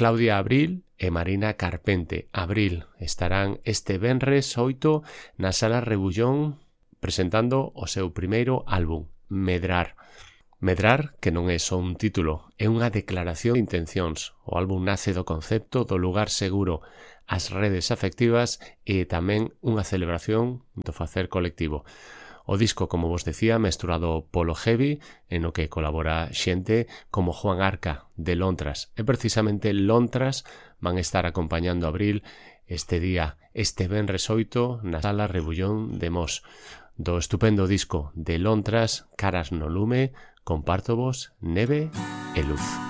Claudia Abril e Marina Carpente. Abril estarán este venres 8 na Sala Rebullón presentando o seu primeiro álbum, Medrar. Medrar, que non é só un título, é unha declaración de intencións. O álbum nace do concepto do lugar seguro, as redes afectivas e tamén unha celebración do facer colectivo. O disco, como vos decía, mesturado polo heavy, en o que colabora xente como Juan Arca, de Lontras. E precisamente Lontras van estar acompañando a Abril este día, este venres 8, na Sala Rebullón de Mos. Do estupendo disco de Lontras, Caras no lume, compártovos Neve e Luz.